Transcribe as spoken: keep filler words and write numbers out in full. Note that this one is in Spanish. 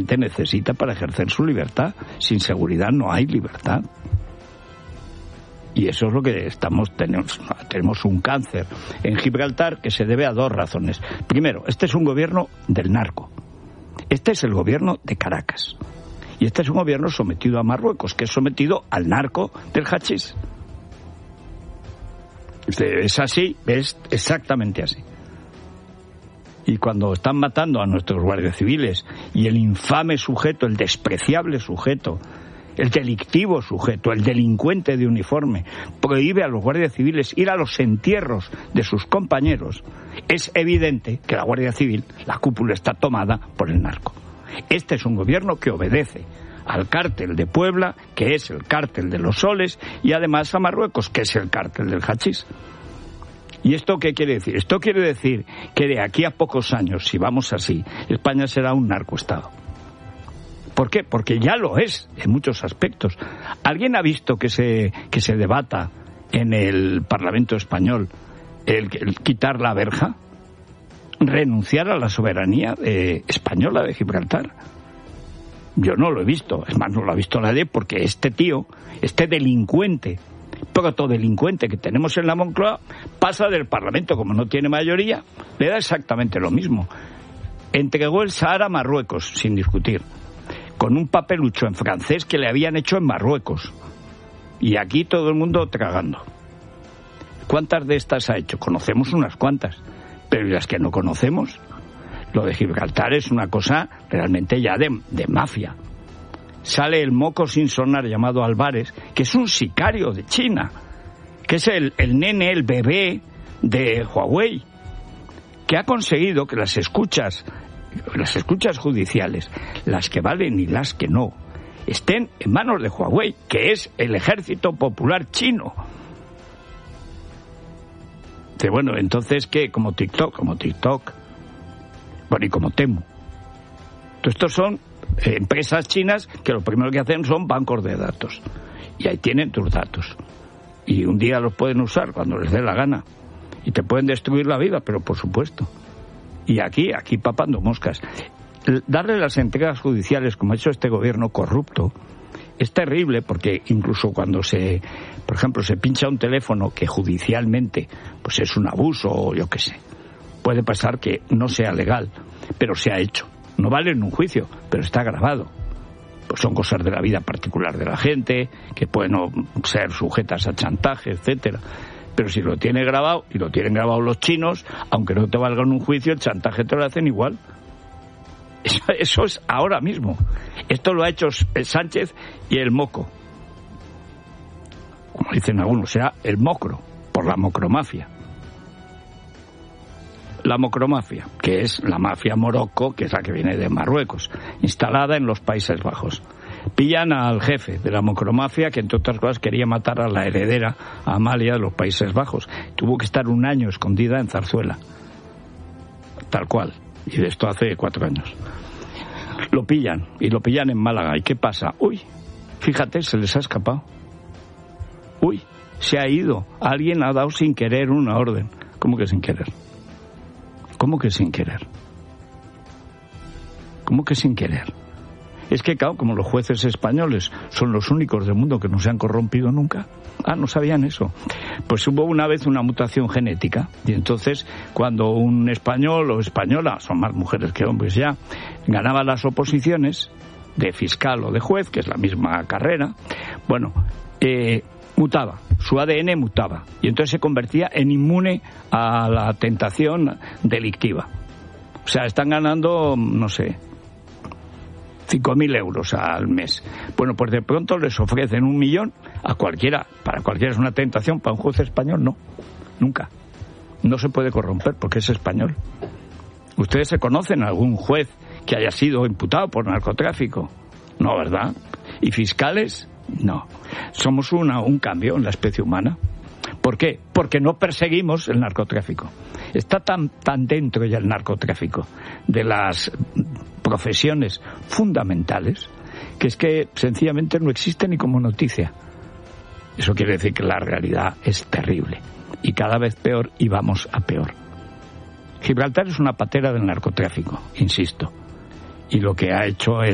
gente necesita para ejercer su libertad. Sin seguridad no hay libertad. Y eso es lo que estamos tenemos, tenemos un cáncer en Gibraltar que se debe a dos razones. Primero, este es un gobierno del narco. Este es el gobierno de Caracas. Y este es un gobierno sometido a Marruecos, que es sometido al narco del hachís. Es así, es exactamente así. Y cuando están matando a nuestros guardias civiles y el infame sujeto, el despreciable sujeto, el delictivo sujeto, el delincuente de uniforme, prohíbe a los guardias civiles ir a los entierros de sus compañeros, es evidente que la Guardia Civil, la cúpula, está tomada por el narco. Este es un gobierno que obedece al cártel de Puebla, que es el cártel de los soles, y además a Marruecos, que es el cártel del hachís. ¿Y esto qué quiere decir? Esto quiere decir que de aquí a pocos años, si vamos así, España será un narcoestado. ¿Por qué? Porque ya lo es en muchos aspectos. ¿Alguien ha visto que se, que se debata en el Parlamento español el, el quitar la verja? ¿Renunciar a la soberanía eh, española de Gibraltar? Yo no lo he visto. Es más, no lo ha visto nadie porque este tío, este delincuente, protodelincuente que tenemos en la Moncloa, pasa del Parlamento, como no tiene mayoría, le da exactamente lo mismo. Entregó el Sahara a Marruecos, sin discutir, con un papelucho en francés que le habían hecho en Marruecos. Y aquí todo el mundo tragando. ¿Cuántas de estas ha hecho? Conocemos unas cuantas, pero las que no conocemos, lo de Gibraltar es una cosa realmente ya de, de mafia. Sale el moco sin sonar llamado Álvarez, que es un sicario de China, que es el, el nene, el bebé de Huawei, que ha conseguido que las escuchas las escuchas judiciales, las que valen y las que no, estén en manos de Huawei, que es el Ejército Popular Chino. De bueno, entonces, ¿qué? Como TikTok, como TikTok. Bueno, y como Temu. Entonces, estos son eh, empresas chinas que lo primero que hacen son bancos de datos. Y ahí tienen tus datos. Y un día los pueden usar cuando les dé la gana. Y te pueden destruir la vida, pero por supuesto. Y aquí, aquí papando moscas. Darle las entregas judiciales, como ha hecho este gobierno corrupto, es terrible, porque incluso cuando se, por ejemplo, se pincha un teléfono que judicialmente pues es un abuso o yo qué sé, puede pasar que no sea legal, pero se ha hecho. No vale en un juicio, pero está grabado. Pues son cosas de la vida particular de la gente, que pueden ser sujetas a chantaje, etcétera. Pero si lo tiene grabado, y lo tienen grabado los chinos, aunque no te valga en un juicio, el chantaje te lo hacen igual. Eso, eso es ahora mismo. Esto lo ha hecho Sánchez y el moco. Como dicen algunos, será el mocro, por la mocromafia. La mocromafia, que es la mafia morocco, que es la que viene de Marruecos, instalada en los Países Bajos. Pillan al jefe de la mocromafia, que entre otras cosas quería matar a la heredera, a Amalia, de los Países Bajos. Tuvo que estar un año escondida en Zarzuela. Tal cual. Y de esto hace cuatro años. Lo pillan, y lo pillan en Málaga. ¿Y qué pasa? Uy, fíjate, se les ha escapado. Uy, se ha ido. Alguien ha dado sin querer una orden. ¿Cómo que sin querer? ¿Cómo que sin querer? ¿Cómo que sin querer? Es que, claro, como los jueces españoles son los únicos del mundo que no se han corrompido nunca. Ah, ¿no sabían eso? Pues hubo una vez una mutación genética, y entonces cuando un español o española, son más mujeres que hombres ya, ganaba las oposiciones de fiscal o de juez, que es la misma carrera, bueno, eh, mutaba, su A D N mutaba, y entonces se convertía en inmune a la tentación delictiva. O sea, están ganando, no sé, cinco mil euros al mes. Bueno, pues de pronto les ofrecen un millón a cualquiera. Para cualquiera es una tentación, para un juez español no, nunca. No se puede corromper porque es español. ¿Ustedes se conocen algún juez que haya sido imputado por narcotráfico? No, ¿verdad? ¿Y fiscales? No. Somos una, un cambio en la especie humana. ¿Por qué? Porque no perseguimos el narcotráfico. Está tan, tan dentro ya el narcotráfico de las profesiones fundamentales que es que sencillamente no existe ni como noticia. Eso quiere decir que la realidad es terrible y cada vez peor, y vamos a peor. Gibraltar es una patera del narcotráfico, insisto, y lo que ha hecho es